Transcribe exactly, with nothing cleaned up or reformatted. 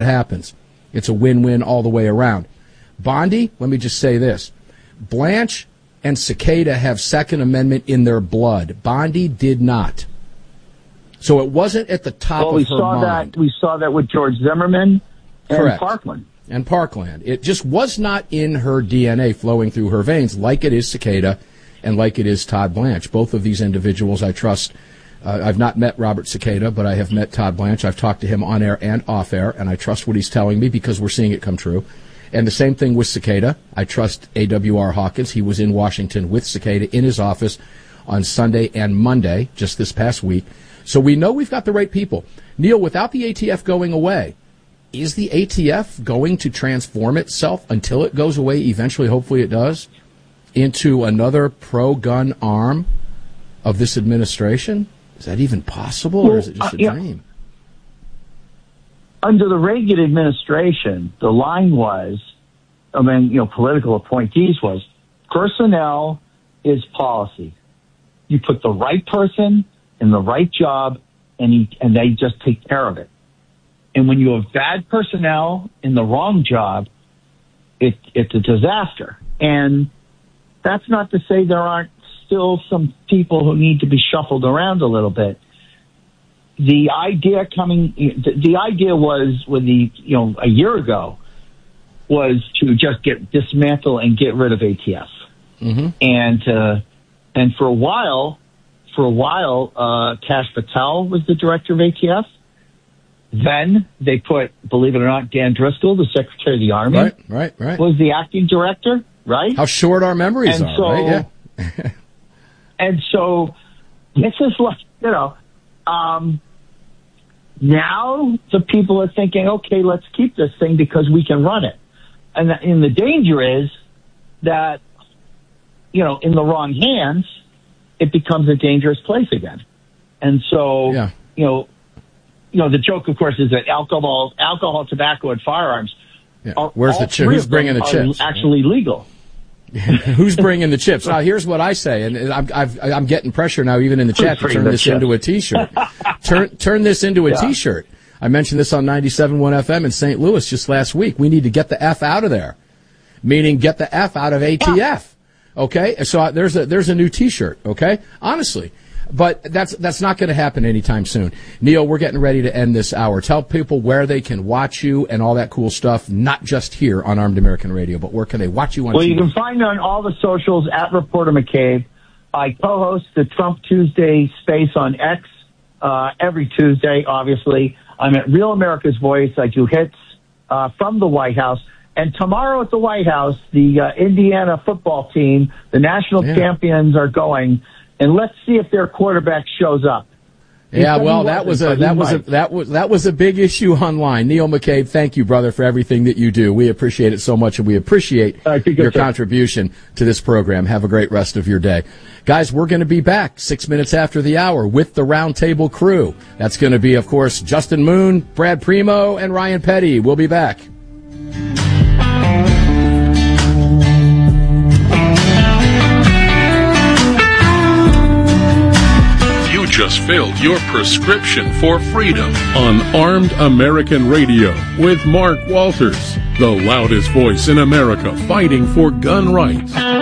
happens. It's a win-win all the way around. Bondi, let me just say this. Blanche and Cicada have Second Amendment in their blood. Bondi did not. So it wasn't at the top well, we of her saw mind. That, we saw that with George Zimmerman and Correct. Parkland. And Parkland. It just was not in her D N A flowing through her veins like it is Cicada and like it is Todd Blanche. Both of these individuals I trust. Uh, I've not met Robert Cicada, but I have met Todd Blanche. I've talked to him on air and off air, and I trust what he's telling me because we're seeing it come true. And the same thing with Cicada. I trust A W R Hawkins. He was in Washington with Cicada in his office on Sunday and Monday, just this past week. So we know we've got the right people. Neil, without the A T F going away, is the A T F going to transform itself until it goes away, eventually, hopefully it does, into another pro-gun arm of this administration? Is that even possible, well, or is it just a uh, yeah. dream? Under the Reagan administration, the line was, I mean, you know, political appointees was, personnel is policy. You put the right person in the right job, and he, and they just take care of it. And when you have bad personnel in the wrong job, it, it's a disaster. And that's not to say there aren't still some people who need to be shuffled around a little bit. The idea coming, the, the idea was with the, you know, a year ago was to just get dismantle and get rid of A T F. Mm-hmm. And, uh, and for a while, for a while, uh, Kash Patel was the director of A T F. Then they put, believe it or not, Dan Driscoll, the Secretary of the Army, right, right, right, was the acting director, right? How short our memories and are, so, right? Yeah. And so this is like, you know, um, now the people are thinking, okay, let's keep this thing because we can run it. And the, and the danger is that, you know, in the wrong hands, it becomes a dangerous place again. And so, yeah. you know, you know, the joke, of course, is that alcohol, alcohol, tobacco, and firearms. Yeah. Are, Where's the chip? Who's bringing the chips? Actually legal. Who's bringing the chips? Now, here's what I say, and I'm, I've, I'm getting pressure now, even in the chat, to turn this chips? into a T-shirt. turn turn this into a yeah. T-shirt. I mentioned this on ninety-seven point one F M in Saint Louis just last week. We need to get the F out of there, meaning get the F out of A T F. Yeah. Okay, so there's a there's a new T-shirt. Okay, honestly. But that's that's not going to happen anytime soon. Neil, we're getting ready to end this hour. Tell people where they can watch you and all that cool stuff, not just here on Armed American Radio, but where can they watch you on Well, T V? You can find me on all the socials at Reporter McCabe. I co-host the Trump Tuesday Space on X uh, every Tuesday, obviously. I'm at Real America's Voice. I do hits uh, from the White House. And tomorrow at the White House, the uh, Indiana football team, the national yeah. champions, are going. And let's see if their quarterback shows up. Yeah, well, that was a that was a that was that was a big issue online. Neil McCabe, thank you, brother, for everything that you do. We appreciate it so much, and we appreciate your contribution to this program. Have a great rest of your day, guys. We're going to be back six minutes after the hour with the Roundtable crew. That's going to be, of course, Justin Moon, Brad Primo, and Ryan Petty. We'll be back. Just filled your prescription for freedom on Armed American Radio with Mark Walters, the loudest voice in America fighting for gun rights.